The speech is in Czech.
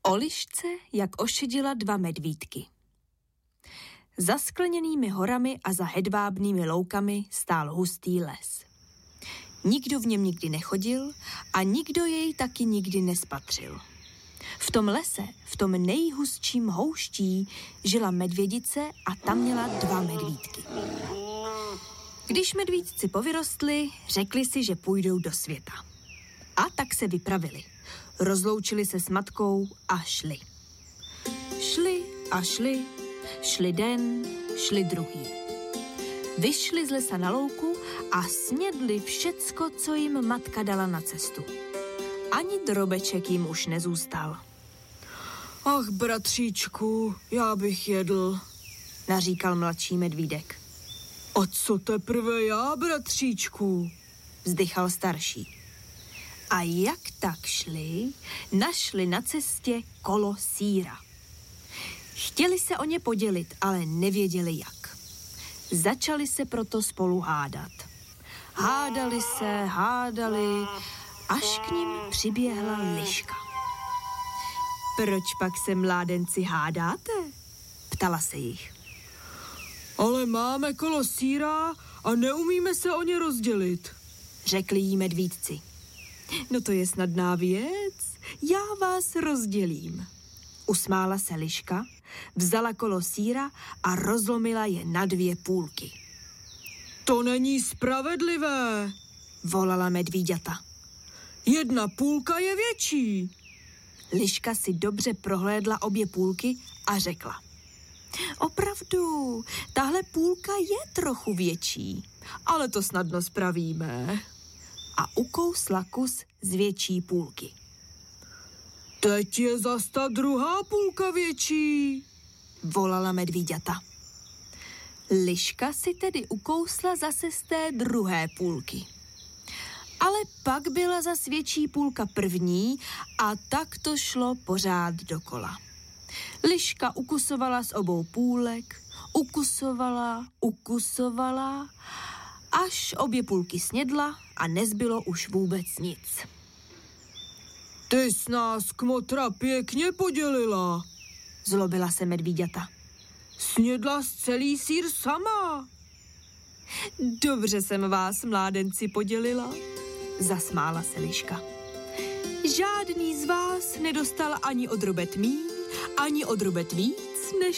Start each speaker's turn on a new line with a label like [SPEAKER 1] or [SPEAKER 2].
[SPEAKER 1] O lišce, jak ošidila 2 medvídky. Za skleněnými horami a za hedvábnými loukami stál hustý les. Nikdo v něm nikdy nechodil a nikdo jej taky nikdy nespatřil. V tom lese, v tom nejhustším houští, žila medvědice a tam měla 2 medvídky. Když medvídci povyrostli, řekli si, že půjdou do světa. A tak se vypravili. Rozloučili se s matkou a šli. Šli a šli, šli den, šli druhý. Vyšli z lesa na louku a snědli všecko, co jim matka dala na cestu. Ani drobeček jim už nezůstal.
[SPEAKER 2] Ach, bratříčku, já bych jedl,
[SPEAKER 1] naříkal mladší medvídek.
[SPEAKER 2] A co teprve já, bratříčku?
[SPEAKER 1] Vzdychal starší. A jak tak šli, našli na cestě kolo sýra. Chtěli se o ně podělit, ale nevěděli jak. Začali se proto spolu hádat. Hádali, až k nim přiběhla liška. Proč pak se, mládenci, hádáte? Ptala se jich.
[SPEAKER 2] Ale máme kolo sýra a neumíme se o ně rozdělit,
[SPEAKER 1] řekli jí medvídci. No to je snadná věc, já vás rozdělím. Usmála se liška, vzala kolo sýra a rozlomila je na 2 půlky.
[SPEAKER 2] To není spravedlivé,
[SPEAKER 1] volala medvíďata.
[SPEAKER 2] 1 půlka je větší.
[SPEAKER 1] Liška si dobře prohlédla obě půlky a řekla. Opravdu, tahle půlka je trochu větší, ale to snadno spravíme. A ukousla kus z větší půlky.
[SPEAKER 2] Teď je zas ta druhá půlka větší,
[SPEAKER 1] volala medvíďata. Liška si tedy ukousla zase z té druhé půlky. Ale pak byla zas větší půlka první a tak to šlo pořád dokola. Liška ukusovala z obou půlek, ukusovala, až obě půlky snědla a nezbylo už vůbec nic.
[SPEAKER 2] Ty jsi nás, kmotra, pěkně podělila,
[SPEAKER 1] zlobila se medvíďata.
[SPEAKER 2] Snědla jsi celý sýr sama.
[SPEAKER 1] Dobře jsem vás, mládenci, podělila, zasmála se liška. Žádný z vás nedostal ani o drobet míň, ani o drobet víc, než